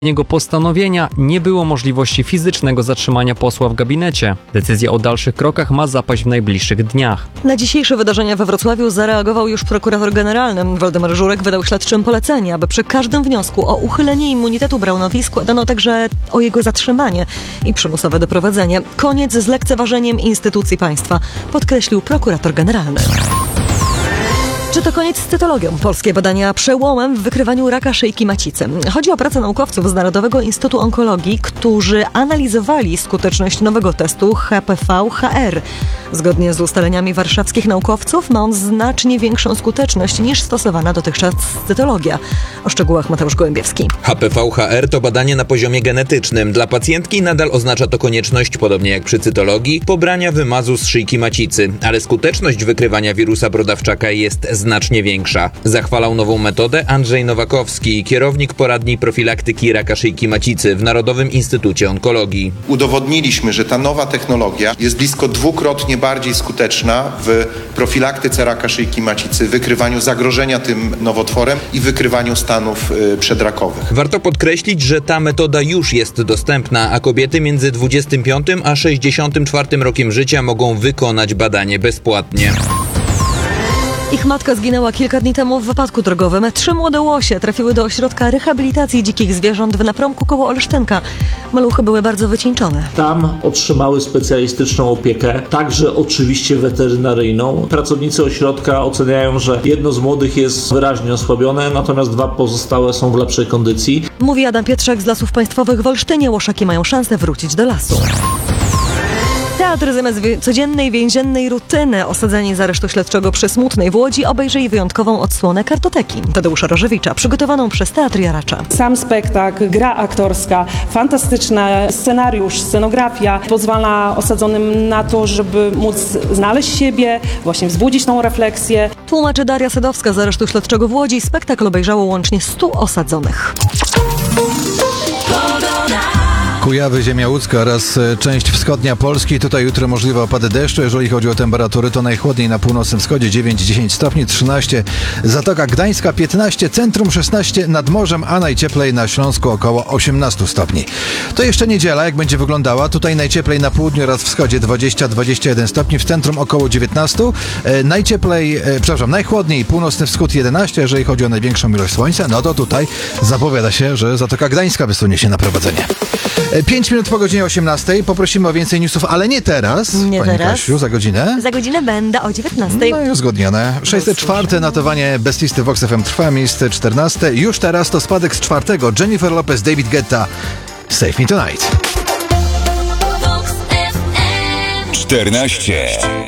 Jego postanowienia nie było możliwości fizycznego zatrzymania posła w gabinecie. Decyzja o dalszych krokach ma zapaść w najbliższych dniach. Na dzisiejsze wydarzenia we Wrocławiu zareagował już prokurator generalny. Waldemar Żurek wydał śledczym polecenie, aby przy każdym wniosku o uchylenie immunitetu Braunowi składano także o jego zatrzymanie i przymusowe doprowadzenie. Koniec z lekceważeniem instytucji państwa, podkreślił prokurator generalny. Czy to koniec z cytologią? Polskie badania przełomem w wykrywaniu raka szyjki macicy. Chodzi o pracę naukowców z Narodowego Instytutu Onkologii, którzy analizowali skuteczność nowego testu HPV-HR. Zgodnie z ustaleniami warszawskich naukowców ma on znacznie większą skuteczność niż stosowana dotychczas cytologia. O szczegółach Mateusz Gołębiewski. HPV-HR to badanie na poziomie genetycznym. Dla pacjentki nadal oznacza to konieczność, podobnie jak przy cytologii, pobrania wymazu z szyjki macicy, ale skuteczność wykrywania wirusa brodawczaka jest znacznie większa. Zachwalał nową metodę Andrzej Nowakowski, kierownik poradni profilaktyki raka szyjki macicy w Narodowym Instytucie Onkologii. Udowodniliśmy, że ta nowa technologia jest blisko dwukrotnie bardziej skuteczna w profilaktyce raka szyjki macicy, wykrywaniu zagrożenia tym nowotworem i wykrywaniu stanów przedrakowych. Warto podkreślić, że ta metoda już jest dostępna, a kobiety między 25 a 64 rokiem życia mogą wykonać badanie bezpłatnie. Ich matka zginęła kilka dni temu w wypadku drogowym. 3 młode łosie trafiły do ośrodka rehabilitacji dzikich zwierząt w Napromku koło Olsztynka. Maluchy były bardzo wycieńczone. Tam otrzymały specjalistyczną opiekę, także oczywiście weterynaryjną. Pracownicy ośrodka oceniają, że jedno z młodych jest wyraźnie osłabione, natomiast 2 pozostałe są w lepszej kondycji. Mówi Adam Pietrzak z Lasów Państwowych w Olsztynie. Łoszaki mają szansę wrócić do lasu. Teatr zamiast codziennej więziennej rutyny osadzeni z aresztu śledczego przy Smutnej w Łodzi obejrzyli wyjątkową odsłonę Kartoteki Tadeusza Rożewicza, przygotowaną przez Teatr Jaracza. Sam spektakl, gra aktorska, fantastyczny scenariusz, scenografia pozwala osadzonym na to, żeby móc znaleźć siebie, właśnie wzbudzić tą refleksję. Tłumaczy Daria Sadowska z aresztu śledczego w Łodzi. Spektakl obejrzało łącznie 100 osadzonych. Kujawy, ziemia łódzka oraz część wschodnia Polski. Tutaj jutro możliwe opady deszczu. Jeżeli chodzi o temperatury, to najchłodniej na północnym wschodzie 9-10 stopni, 13 Zatoka Gdańska, 15 centrum, 16 nad morzem, a najcieplej na Śląsku około 18 stopni. To jeszcze niedziela, jak będzie wyglądała. Tutaj najcieplej na południu oraz wschodzie 20-21 stopni, w centrum około 19. Najchłodniej północny wschód 11. Jeżeli chodzi o największą ilość słońca, no to tutaj zapowiada się, że Zatoka Gdańska wysunie się na prowadzenie. 5 minut po godzinie 18. Poprosimy o więcej newsów, ale nie teraz. Nie Pani teraz. Kasiu, za godzinę? Za godzinę będę o 19. No i uzgodnione. 604. notowanie bez listy Vox FM trwa, miejsce 14. Już teraz to spadek z 4. Jennifer Lopez, David Guetta, Save Me Tonight. 14.